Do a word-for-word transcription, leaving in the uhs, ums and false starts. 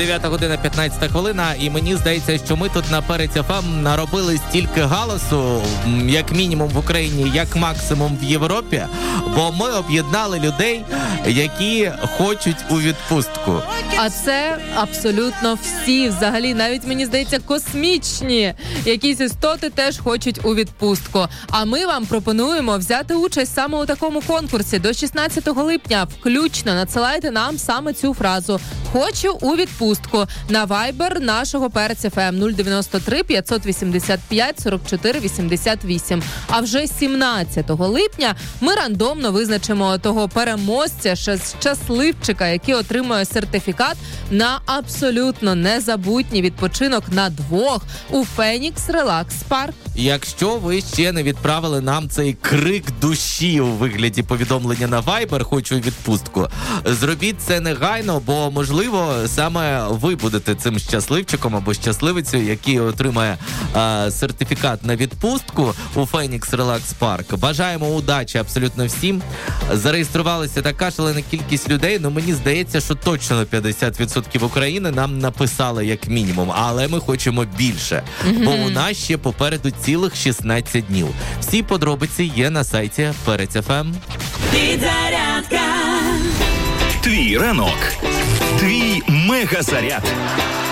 дев'ята година п'ятнадцята хвилина, і мені здається, що ми тут на Перець ФМ наробили стільки галасу, як мінімум в Україні, як максимум в Європі, бо ми об'єднали людей, які хочуть у відпустку. А це абсолютно всі, взагалі, навіть, мені здається, космічні якісь істоти теж хочуть у відпустку. А ми вам пропонуємо взяти участь саме у такому конкурсі. До шістнадцятого липня включно надсилайте нам саме цю фразу «Хочу у відпустку» на Viber нашого Перець ФМ нуль дев'яносто три п'ятсот вісімдесят п'ять сорок чотири вісімдесят вісім. А вже сімнадцятого липня ми рандомно визначимо того переможця, щасливчика, який отримує сертифікат на абсолютно незабутній відпочинок на двох у Фенікс Релакс Парк. Якщо ви ще не відправили нам цей крик душі у вигляді повідомлення на Viber «Хочу у відпустку», зробіть це негайно, бо, можливо, саме ви будете цим щасливчиком або щасливицею, який отримає а, сертифікат на відпустку у Фенікс Релакс Парк. Бажаємо удачі абсолютно всім. Зареєструвалася така шалена кількість людей, ну мені здається, що точно п'ятдесят відсотків України нам написали як мінімум, але ми хочемо більше, mm-hmm. бо у нас ще попереду цілих шістнадцять днів. Всі подробиці є на сайті Перець ФМ. Підзарядка. Твій ранок. Твій мегазаряд.